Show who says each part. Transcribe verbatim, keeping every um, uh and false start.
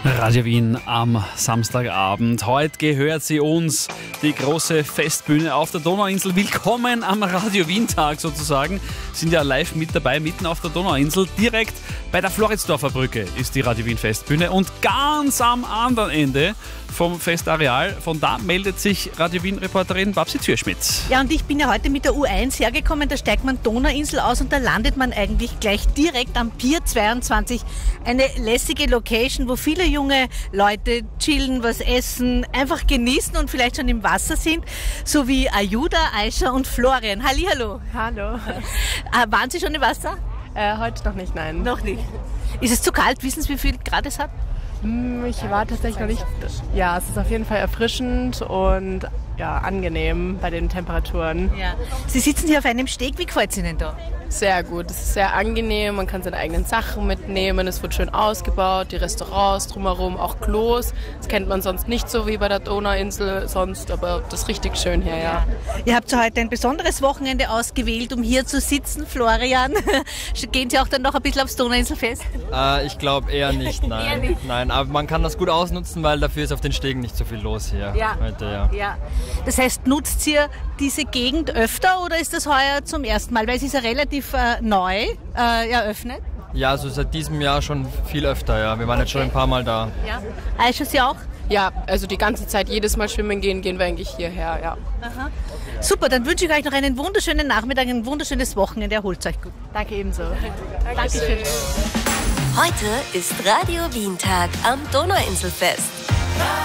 Speaker 1: Radio Wien am Samstagabend. Heute gehört sie uns, die große Festbühne auf der Donauinsel. Willkommen am Radio Wien Tag sozusagen. Sind ja live mit dabei, mitten auf der Donauinsel. Direkt bei der Floridsdorfer Brücke ist die Radio Wien Festbühne. Und ganz am anderen Ende vom Festareal, von da meldet sich Radio Wien Reporterin Babsi Zürschmidt.
Speaker 2: Ja, und ich bin ja heute mit der U eins hergekommen. Da steigt man Donauinsel aus und da landet man eigentlich gleich direkt am Pier zweiundzwanzig. Eine lässige Location, wo viele junge Leute chillen, was essen, einfach genießen und vielleicht schon im Wasser sind. So wie Ayuda, Aisha und Florian. Hallihallo.
Speaker 3: Hallo.
Speaker 2: Äh, waren Sie schon im Wasser?
Speaker 3: Äh, heute noch nicht, nein.
Speaker 2: Noch nicht. Ist es zu kalt? Wissen Sie, wie viel Grad es hat?
Speaker 3: Ich war tatsächlich noch nicht. Ja, es ist auf jeden Fall erfrischend und ja, angenehm bei den Temperaturen.
Speaker 2: Ja. Sie sitzen hier auf einem Steg. Wie gefällt es Ihnen da?
Speaker 3: Sehr gut. Es ist sehr angenehm. Man kann seine eigenen Sachen mitnehmen. Es wird schön ausgebaut. Die Restaurants drumherum, auch Klos. Das kennt man sonst nicht so wie bei der Donauinsel sonst, aber das ist richtig schön hier, ja.
Speaker 2: Ihr habt ja heute ein besonderes Wochenende ausgewählt, um hier zu sitzen, Florian. Gehen Sie auch dann noch ein bisschen aufs Donauinselfest?
Speaker 4: Äh, ich glaube eher nicht, nein.
Speaker 2: Eher nicht.
Speaker 4: Nein, aber man kann das gut ausnutzen, weil dafür ist auf den Stegen nicht so viel los hier
Speaker 2: Ja.
Speaker 4: heute, ja.
Speaker 2: Ja. Das heißt, nutzt ihr diese Gegend öfter oder ist das heuer zum ersten Mal? Weil es ist ja relativ äh, neu äh, eröffnet.
Speaker 4: Ja, also seit diesem Jahr schon viel öfter, ja. Wir waren jetzt schon ein paar Mal da.
Speaker 2: Ja. Aisha, Sie auch?
Speaker 3: Ja, also die ganze Zeit, jedes Mal schwimmen gehen, gehen wir eigentlich hierher, ja.
Speaker 2: Aha. Super, dann wünsche ich euch noch einen wunderschönen Nachmittag, ein wunderschönes Wochenende. Erholt euch gut.
Speaker 3: Danke ebenso.
Speaker 2: Dankeschön.
Speaker 5: Heute ist Radio Wien Tag am Donauinselfest.